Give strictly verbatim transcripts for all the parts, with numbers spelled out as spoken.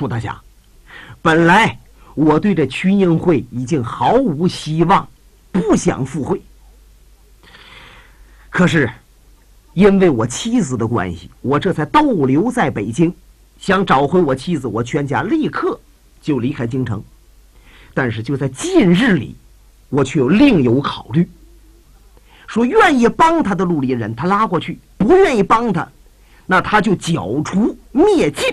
楚大侠，本来我对这群英会已经毫无希望，不想赴会。可是因为我妻子的关系，我这才逗留在北京，想找回我妻子，我全家立刻就离开京城。但是就在近日里，我却有另有考虑，说愿意帮他的绿林人他拉过去，不愿意帮他，那他就剿除灭尽。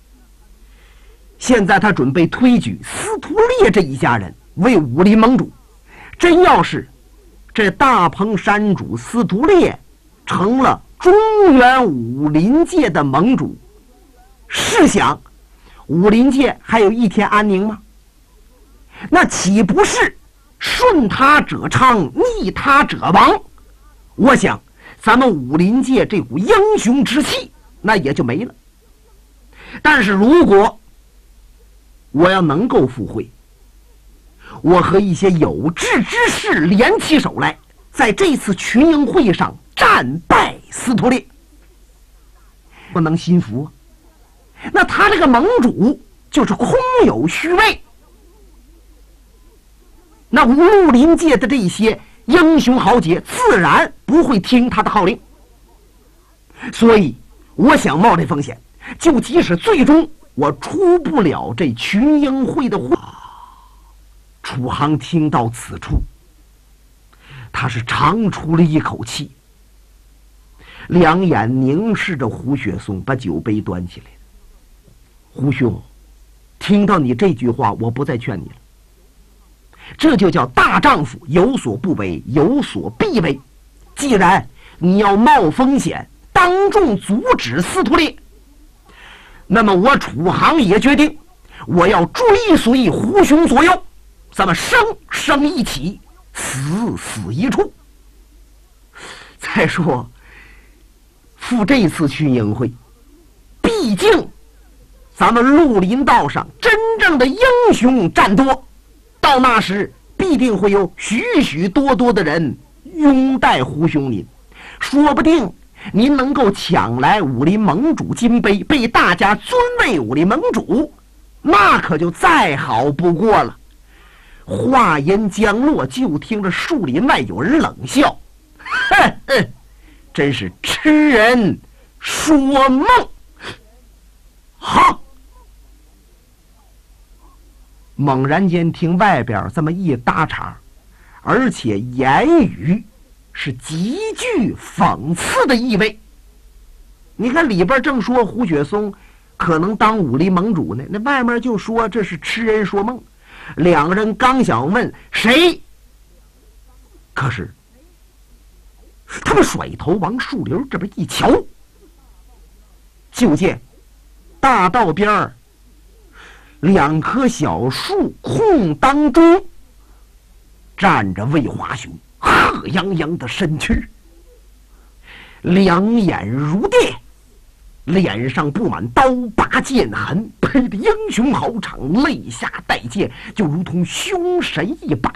现在他准备推举司徒烈这一家人为武林盟主，真要是这大鹏山主司徒烈成了中原武林界的盟主，试想武林界还有一天安宁吗？那岂不是顺他者昌，逆他者亡？我想咱们武林界这股英雄之气那也就没了。但是如果我要能够赴会，我和一些有志之士联起手来，在这次群英会上战败司徒烈，不能心服。那他这个盟主就是空有虚位，那武林界的这些英雄豪杰自然不会听他的号令。所以我想冒这风险，就即使最终我出不了这群英会的话。楚航听到此处，他是长出了一口气，两眼凝视着胡雪松，把酒杯端起来。胡兄，听到你这句话，我不再劝你了。这就叫大丈夫有所不为，有所必为。既然你要冒风险当众阻止司徒烈，那么我楚航也决定，我要追随胡兄左右，咱们生生一起，死死一处。再说赴这次群英会，毕竟咱们绿林道上真正的英雄占多，到那时必定会有许许多多的人拥戴胡兄您，说不定您能够抢来武林盟主金杯，被大家尊为武林盟主，那可就再好不过了。话音将落，就听着树林外有人冷笑：“哼哼，真是痴人说梦。”好！猛然间听外边这么一搭茬，而且言语是极具讽刺的意味。你看里边正说胡雪松可能当武林盟主呢，那外面就说这是痴人说梦。两个人刚想问谁，可是他们甩头往树林这边一瞧，就见大道边儿两棵小树空当中站着魏华雄，贺泱泱的身躯，两眼如电，脸上布满刀疤剑痕，配的英雄豪场，泪下带剑，就如同凶神一般。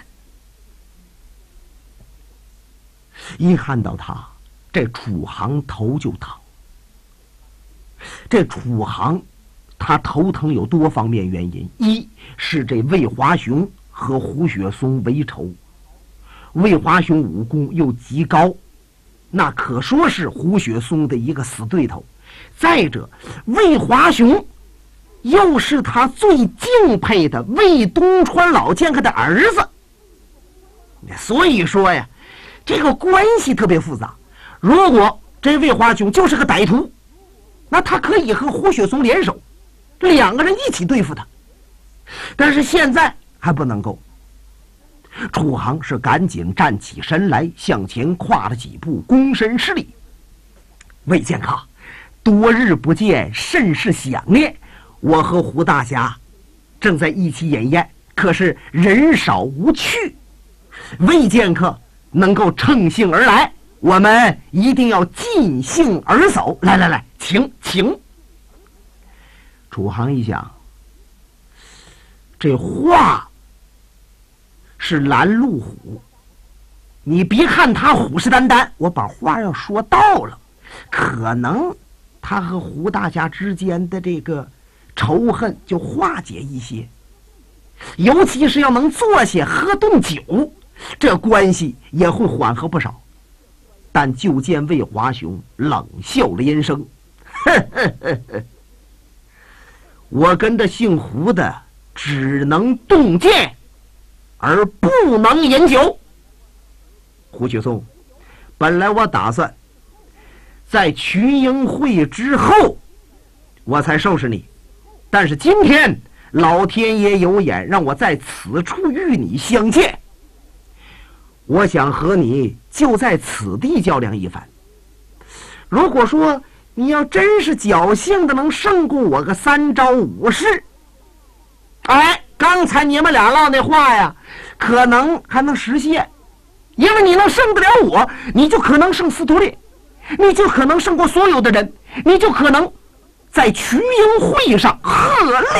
一看到他，这楚航头就疼。这楚航他头疼有多方面原因，一是这魏华雄和胡雪松为仇，魏华雄武功又极高，那可说是胡雪松的一个死对头。再者，魏华雄又是他最敬佩的魏东川老剑客的儿子，所以说呀，这个关系特别复杂。如果这魏华雄就是个歹徒，那他可以和胡雪松联手，两个人一起对付他。但是现在还不能够。楚航是赶紧站起身来，向前跨了几步，躬身施礼：“魏剑客，多日不见，甚是想念。我和胡大侠正在一起饮宴，可是人少无趣。魏剑客能够乘兴而来，我们一定要尽兴而走。来来来，请请。”楚航一想，这话是拦路虎，你别看他虎视眈眈，我把话要说到了，可能他和胡大侠之间的这个仇恨就化解一些。尤其是要能坐下喝顿酒，这关系也会缓和不少。但就见魏华雄冷笑了一声，呵呵呵呵，我跟着姓胡的只能动剑，而不能饮酒。胡雪松，本来我打算在群英会之后我才收拾你，但是今天老天爷有眼，让我在此处与你相见。我想和你就在此地较量一番。如果说你要真是侥幸的能胜过我个三招五式，哎，刚才你们俩唠那话呀，可能还能实现。因为你能胜得了我，你就可能胜司徒烈，你就可能胜过所有的人，你就可能在群英会上鹤立